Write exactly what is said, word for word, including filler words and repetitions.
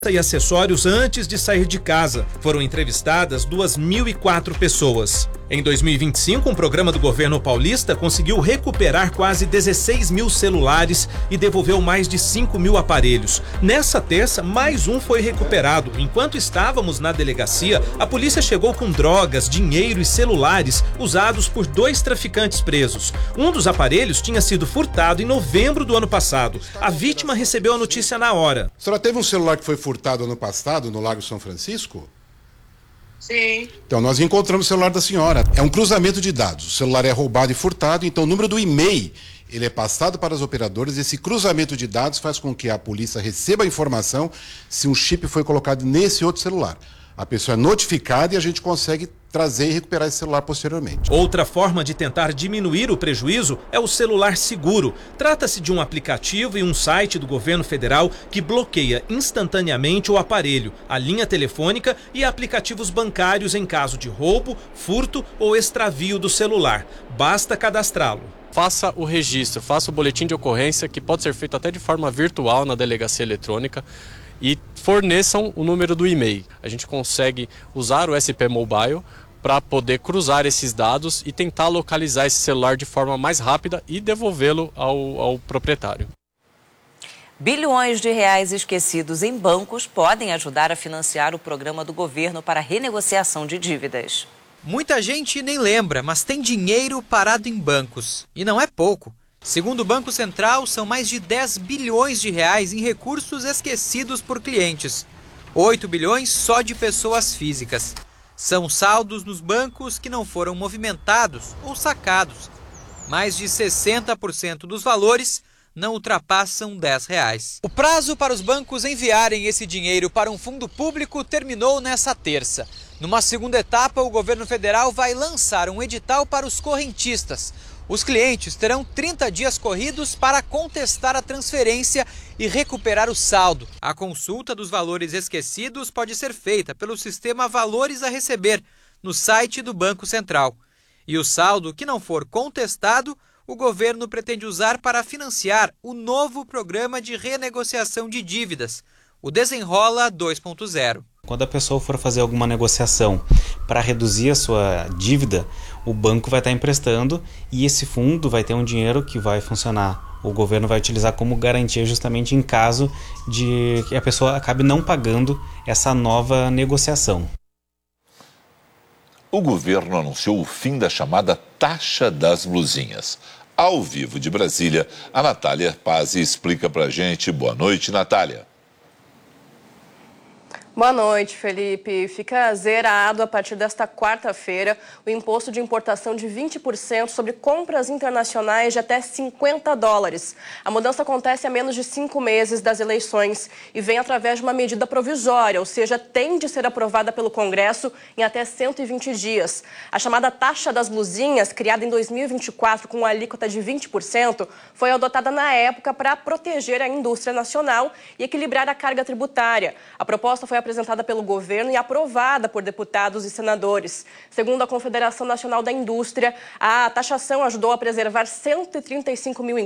e acessórios antes de sair de casa. Foram entrevistadas duas mil e quatro pessoas. Em dois mil e vinte e cinco, um programa do governo paulista conseguiu recuperar quase dezesseis mil celulares e devolveu mais de cinco mil aparelhos. Nessa terça, mais um foi recuperado. Enquanto estávamos na delegacia, a polícia chegou com drogas, dinheiro e celulares usados por dois traficantes presos. Um dos aparelhos tinha sido furtado em novembro do ano passado. A vítima recebeu a notícia na hora. A senhora teve um celular que foi furtado ano passado no Lago São Francisco? Sim. Então nós encontramos o celular da senhora. É um cruzamento de dados. O celular é roubado e furtado, então o número do e-mail ele é passado para as operadoras. Esse cruzamento de dados faz com que a polícia receba a informação se um chip foi colocado nesse outro celular. A pessoa é notificada e a gente consegue trazer e recuperar esse celular posteriormente. Outra forma de tentar diminuir o prejuízo é o celular seguro. Trata-se de um aplicativo e um site do governo federal que bloqueia instantaneamente o aparelho, a linha telefônica e aplicativos bancários em caso de roubo, furto ou extravio do celular. Basta cadastrá-lo. Faça o registro, faça o boletim de ocorrência, que pode ser feito até de forma virtual na delegacia eletrônica, e forneçam o número do e-mail. A gente consegue usar o S P Mobile para poder cruzar esses dados e tentar localizar esse celular de forma mais rápida e devolvê-lo ao, ao proprietário. Bilhões de reais esquecidos em bancos podem ajudar a financiar o programa do governo para renegociação de dívidas. Muita gente nem lembra, mas tem dinheiro parado em bancos. E não é pouco. Segundo o Banco Central, são mais de dez bilhões de reais em recursos esquecidos por clientes. oito bilhões só de pessoas físicas. São saldos nos bancos que não foram movimentados ou sacados. Mais de sessenta por cento dos valores não ultrapassam dez reais. O prazo para os bancos enviarem esse dinheiro para um fundo público terminou nessa terça. Numa segunda etapa, o governo federal vai lançar um edital para os correntistas. Os clientes terão trinta dias corridos para contestar a transferência e recuperar o saldo. A consulta dos valores esquecidos pode ser feita pelo sistema Valores a Receber, no site do Banco Central. E o saldo que não for contestado, o governo pretende usar para financiar o novo programa de renegociação de dívidas, o Desenrola dois ponto zero. Quando a pessoa for fazer alguma negociação para reduzir a sua dívida, o banco vai estar emprestando e esse fundo vai ter um dinheiro que vai funcionar. O governo vai utilizar como garantia justamente em caso de que a pessoa acabe não pagando essa nova negociação. O governo anunciou o fim da chamada taxa das blusinhas. Ao vivo de Brasília, a Natália Pazzi explica pra gente. Boa noite, Natália. Boa noite, Felipe. Fica zerado a partir desta quarta-feira o imposto de importação de vinte por cento sobre compras internacionais de até cinquenta dólares. A mudança acontece a menos de cinco meses das eleições e vem através de uma medida provisória, ou seja, tem de ser aprovada pelo Congresso em até cento e vinte dias. A chamada taxa das blusinhas, criada em dois mil e vinte e quatro com uma alíquota de vinte por cento, foi adotada na época para proteger a indústria nacional e equilibrar a carga tributária. A proposta foi apresentada pelo governo e aprovada por deputados e senadores. Segundo a Confederação Nacional da Indústria, a taxação ajudou a preservar cento e trinta e cinco mil